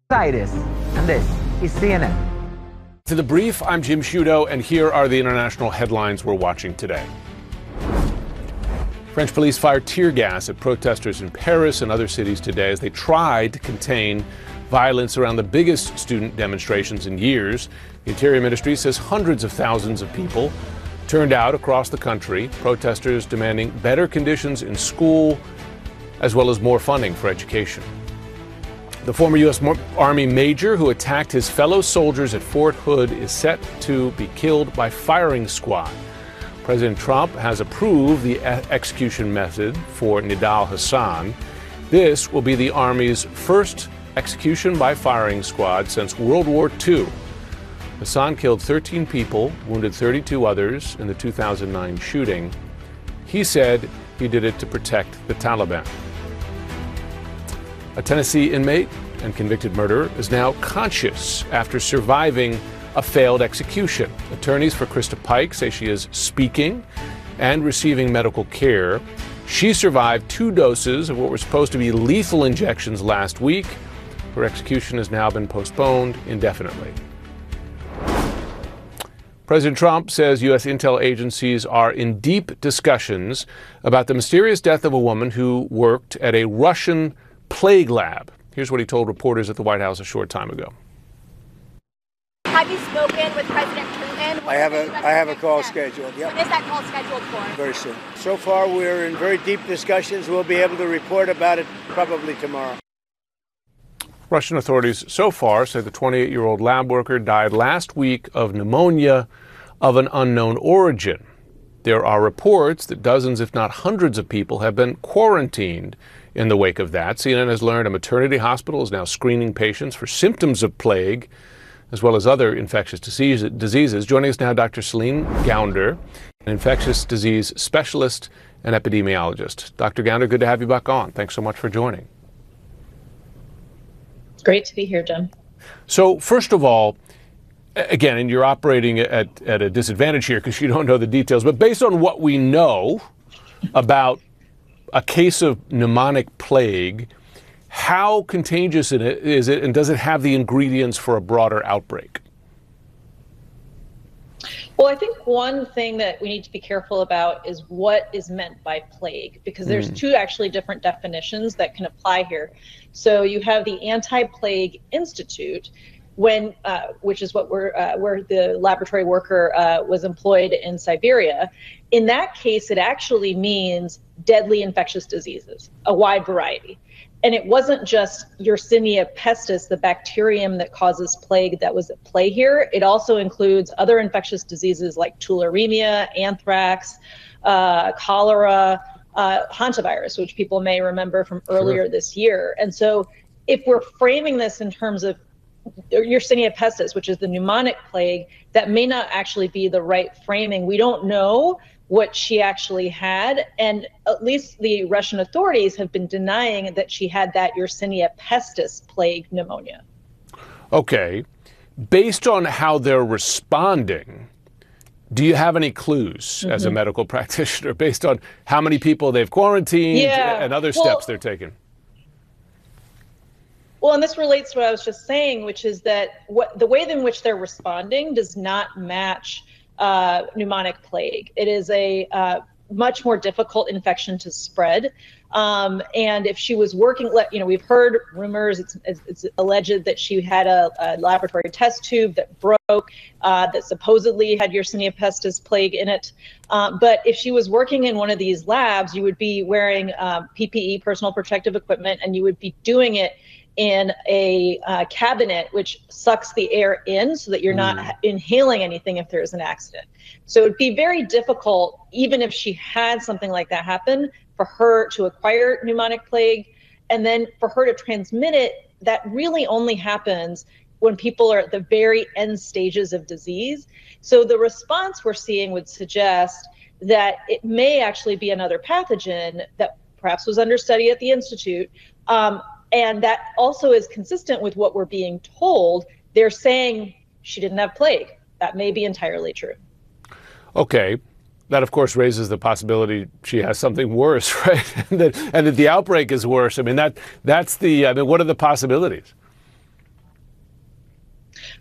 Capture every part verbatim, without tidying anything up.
Cyrus, and this is C N N. To the brief, I'm Jim Sciutto, and here are the international headlines we're watching today. French police fired tear gas at protesters in Paris and other cities today as they tried to contain violence around the biggest student demonstrations in years. The Interior Ministry says hundreds of thousands of people turned out across the country, protesters demanding better conditions in school as well as more funding for education. The former U S Army major who attacked his fellow soldiers at Fort Hood is set to be killed by firing squad. President Trump has approved the execution method for Nidal Hasan. This will be the Army's first execution by firing squad since World War Two. Hasan killed thirteen people, wounded thirty-two others in the two thousand nine shooting. He said he did it to protect the Taliban. A Tennessee inmate and convicted murderer is now conscious after surviving a failed execution. Attorneys for Krista Pike say she is speaking and receiving medical care. She survived two doses of what were supposed to be lethal injections last week. Her execution has now been postponed indefinitely. President Trump says U S intel agencies are in deep discussions about the mysterious death of a woman who worked at a Russian plague lab. Here's what he told reporters at the White House a short time ago. Have you spoken with President Putin? I have a I have a call scheduled. Yep. When is that call scheduled for? Very soon. So far, we're in very deep discussions. We'll be able to report about it probably tomorrow. Russian authorities so far say the twenty-eight-year-old lab worker died last week of pneumonia of an unknown origin. There are reports that dozens, if not hundreds of people have been quarantined in the wake of that. C N N has learned a maternity hospital is now screening patients for symptoms of plague, as well as other infectious disease, diseases. Joining us now, Doctor Celine Gounder, an infectious disease specialist and epidemiologist. Doctor Gounder, good to have you back on. Thanks so much for joining. Great to be here, Jim. So, first of all, again, and you're operating at, at a disadvantage here because you don't know the details, but based on what we know about a case of pneumonic plague, how contagious is it, and does it have the ingredients for a broader outbreak? Well, I think one thing that we need to be careful about is what is meant by plague, because there's mm. two actually different definitions that can apply here. So you have the Anti-Plague Institute, when uh, which is what we're uh, where the laboratory worker uh, was employed in Siberia. In that case, it actually means deadly infectious diseases, a wide variety. And it wasn't just Yersinia pestis, the bacterium that causes plague, that was at play here. It also includes other infectious diseases like tularemia, anthrax, uh, cholera, uh, hantavirus, which people may remember from earlier sure. this year. And so if we're framing this in terms of Yersinia pestis, which is the pneumonic plague, that may not actually be the right framing. We don't know what she actually had, and at least the Russian authorities have been denying that she had that Yersinia pestis plague pneumonia. Okay. Based on how they're responding, do you have any clues mm-hmm. as a medical practitioner based on how many people they've quarantined yeah. and other well, steps they're taking? Well, and this relates to what I was just saying, which is that what the way in which they're responding does not match uh, pneumonic plague. It is a uh, much more difficult infection to spread. Um, and if she was working, you know, we've heard rumors, it's, it's alleged that she had a, a laboratory test tube that broke, uh, that supposedly had Yersinia pestis plague in it. Uh, but if she was working in one of these labs, you would be wearing um, P P E, personal protective equipment, and you would be doing it in a uh, cabinet which sucks the air in so that you're not mm. inhaling anything if there's an accident. So it'd be very difficult, even if she had something like that happen, for her to acquire pneumonic plague, and then for her to transmit it. That really only happens when people are at the very end stages of disease. So the response we're seeing would suggest that it may actually be another pathogen that perhaps was under study at the Institute, um, and that also is consistent with what we're being told. They're saying she didn't have plague. That may be entirely true. Okay. That, of course, raises the possibility she has something worse, right? and, that, and that the outbreak is worse. I mean, that that's the, I mean, what are the possibilities?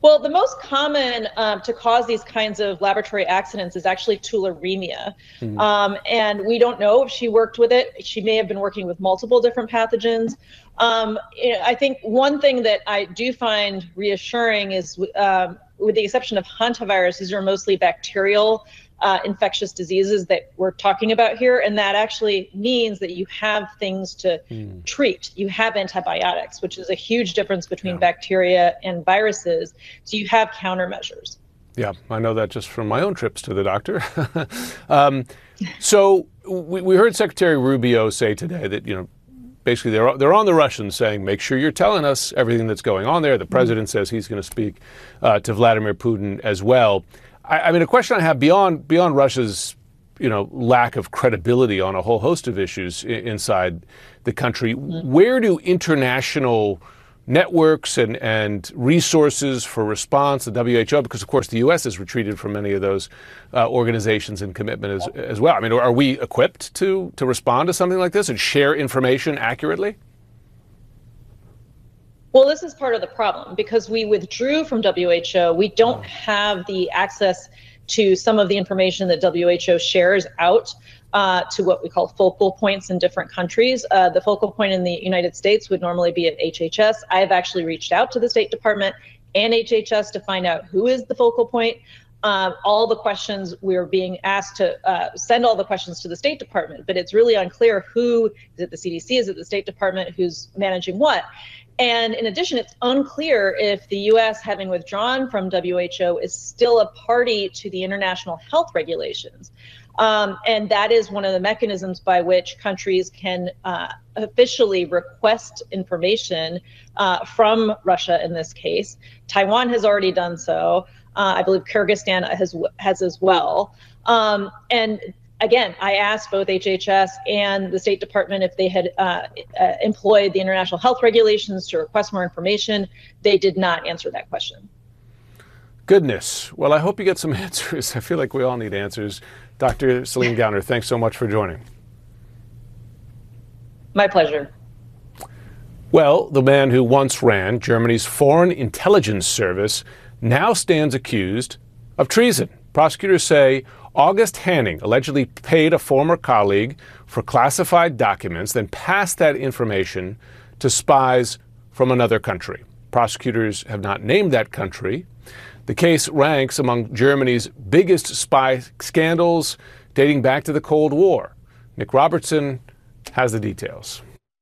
Well, the most common um, to cause these kinds of laboratory accidents is actually tularemia. Mm-hmm. Um, and we don't know if she worked with it. She may have been working with multiple different pathogens. Um, you know, I think one thing that I do find reassuring is, um, with the exception of hantavirus, these are mostly bacterial uh, infectious diseases that we're talking about here. And that actually means that you have things to mm. treat. You have antibiotics, which is a huge difference between yeah. bacteria and viruses. So you have countermeasures. Yeah, I know that just from my own trips to the doctor. um, so we, we heard Secretary Rubio say today that, you know, basically they're they're on the Russians saying, make sure you're telling us everything that's going on there. The president says he's going to speak uh, to Vladimir Putin as well. I, I mean, a question I have beyond beyond Russia's, you know, lack of credibility on a whole host of issues I- inside the country, mm-hmm. where do international networks and, and resources for response, the W H O, because of course the U S has retreated from many of those uh, organizations and commitment as, as well. I mean, are we equipped to, to respond to something like this and share information accurately? Well, this is part of the problem because we withdrew from W H O. We don't have the access to some of the information that W H O shares out Uh, to what we call focal points in different countries. Uh, the focal point in the United States would normally be at H H S. I've actually reached out to the State Department and H H S to find out who is the focal point. Um, all the questions, we're being asked to uh, send all the questions to the State Department, but it's really unclear who, is it the C D C, is it the State Department, who's managing what? And in addition, it's unclear if the U S, having withdrawn from W H O, is still a party to the international health regulations. Um, and that is one of the mechanisms by which countries can uh, officially request information uh, from Russia in this case. Taiwan has already done so. Uh, I believe Kyrgyzstan has has as well. Um, and again, I asked both H H S and the State Department if they had uh, uh, employed the international health regulations to request more information. They did not answer that question. Goodness. Well, I hope you get some answers. I feel like we all need answers. Doctor Celine Gauner, thanks so much for joining. My pleasure. Well, the man who once ran Germany's Foreign Intelligence Service now stands accused of treason. Prosecutors say August Hanning allegedly paid a former colleague for classified documents, then passed that information to spies from another country. Prosecutors have not named that country. The case ranks among Germany's biggest spy scandals dating back to the Cold War. Nick Robertson has the details.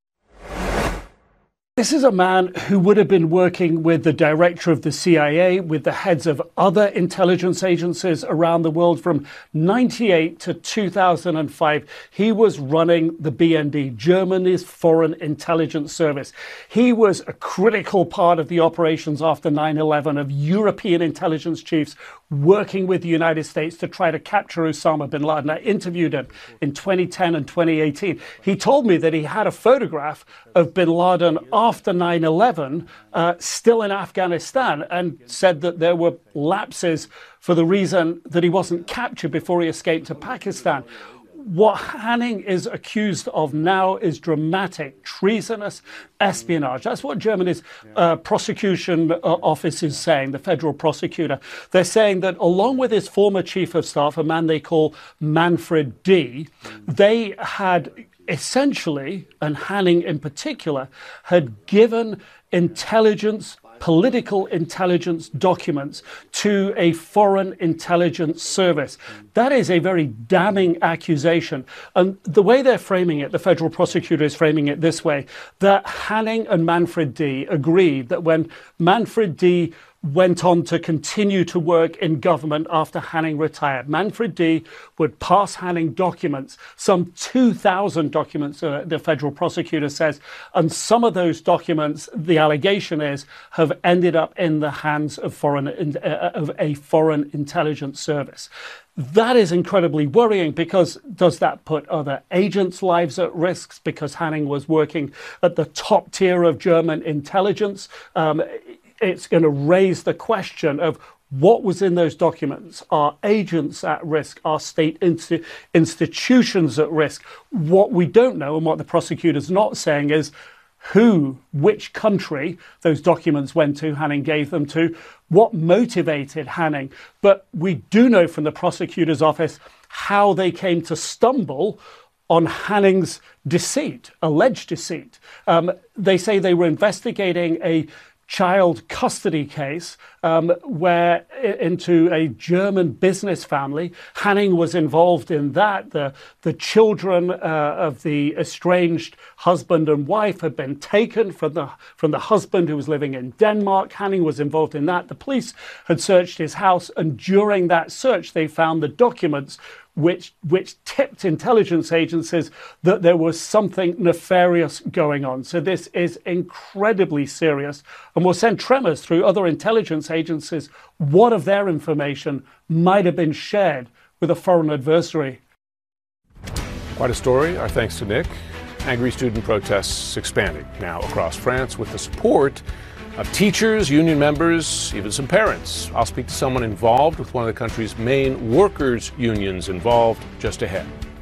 This is a man who would have been working with the director of the C I A, with the heads of other intelligence agencies around the world from ninety-eight to two thousand five. He was running the B N D, Germany's Foreign Intelligence Service. He was a critical part of the operations after nine eleven of European intelligence chiefs working with the United States to try to capture Osama bin Laden. I interviewed him in twenty ten and twenty eighteen. He told me that he had a photograph of bin Laden after nine eleven, uh, still in Afghanistan, and said that there were lapses for the reason that he wasn't captured before he escaped to Pakistan. What Hanning is accused of now is dramatic, treasonous espionage. That's what Germany's uh, prosecution uh, office is saying, the federal prosecutor. They're saying that along with his former chief of staff, a man they call Manfred D., they had essentially, and Hanning in particular, had given intelligence, political intelligence documents to a foreign intelligence service. That is a very damning accusation. And the way they're framing it, the federal prosecutor is framing it this way, that Hanning and Manfred D. agreed that when Manfred D. went on to continue to work in government after Hanning retired, Manfred D. would pass Hanning documents, some two thousand documents, uh, the federal prosecutor says, and some of those documents, the allegation is, have ended up in the hands of foreign uh, of a foreign intelligence service. That is incredibly worrying, because does that put other agents' lives at risk? Because Hanning was working at the top tier of German intelligence. Um, It's going to raise the question of what was in those documents. Are agents at risk? Are state insti- institutions at risk? What we don't know, and what the prosecutor's not saying, is who, which country those documents went to, Hanning gave them to, what motivated Hanning. But we do know from the prosecutor's office how they came to stumble on Hanning's deceit, alleged deceit. Um, they say they were investigating a child custody case um, where into a German business family. Hanning was involved in that. The, the children uh, of the estranged husband and wife had been taken from the, from the husband who was living in Denmark. Hanning was involved in that. The police had searched his house, and during that search, they found the documents which which tipped intelligence agencies that there was something nefarious going on. So this is incredibly serious and will send tremors through other intelligence agencies. What of their information might have been shared with a foreign adversary? Quite a story. Our thanks to Nick. Angry student protests expanding now across France with the support of teachers, union members, even some parents. I'll speak to someone involved with one of the country's main workers' unions involved just ahead.